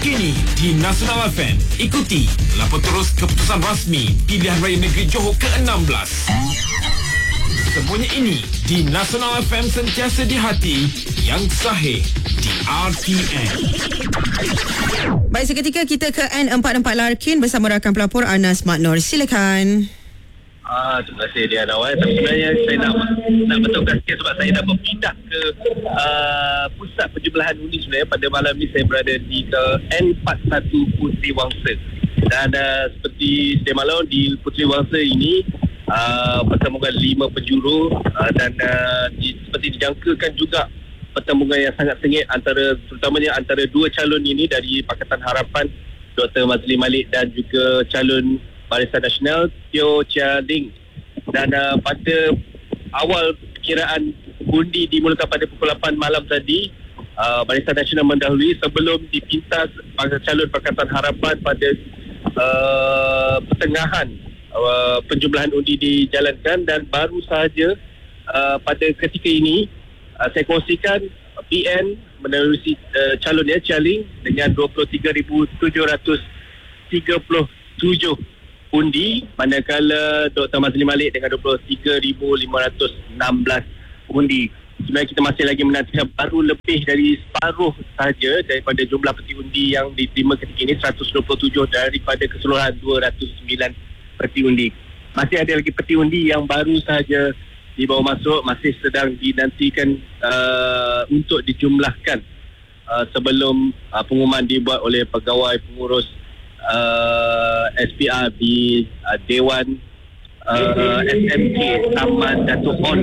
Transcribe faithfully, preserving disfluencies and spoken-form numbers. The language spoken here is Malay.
terkini di Nasional F M. Ikuti lapor terus keputusan rasmi pilihan raya negeri Johor ke enam belas. Semuanya ini di Nasional F M, sentiasa di hati, yang sahih di R T N. Baik, seketika kita ke N empat puluh empat Larkin bersama rakan pelapor Anas Maknor. Silakan. Ah, terima kasih dia awal. Tapi sebenarnya saya nak nak betulkan sikit sebab saya dah berpindah ke uh, pusat penjumlahan undi sebenarnya. Pada malam ni saya berada di uh, N empat puluh satu Puteri Wangsa. Dan uh, seperti sedia maklum di Puteri Wangsa ini uh, pertembungan lima penjuru uh, dan uh, di, seperti dijangkakan juga pertembungan yang sangat sengit antara terutamanya antara dua calon ini dari Pakatan Harapan Doktor Mazli Malik dan juga calon Barisan Nasional Teo Chia Ling. Dan uh, pada awal perkiraan undi dimulakan pada pukul lapan malam tadi, uh, Barisan Nasional mendahului sebelum dipintas calon Pakatan Harapan pada uh, pertengahan uh, penjumlahan undi dijalankan. Dan baru sahaja uh, pada ketika ini uh, saya kongsikan P N menerusi uh, calonnya Chia Ling dengan dua puluh tiga ribu tujuh ratus tiga puluh tujuh undi, manakala Doktor Mazli Malik dengan dua puluh tiga ribu lima ratus enam belas undi. Sebenarnya kita masih lagi menanti, baru lebih dari separuh sahaja daripada jumlah peti undi yang diterima ketika ini, seratus dua puluh tujuh daripada keseluruhan dua ratus sembilan peti undi. Masih ada lagi peti undi yang baru sahaja dibawa masuk, masih sedang dinantikan uh, untuk dijumlahkan uh, sebelum uh, pengumuman dibuat oleh pegawai pengurus Uh, S P R di uh, Dewan uh, S M K Taman Datuk On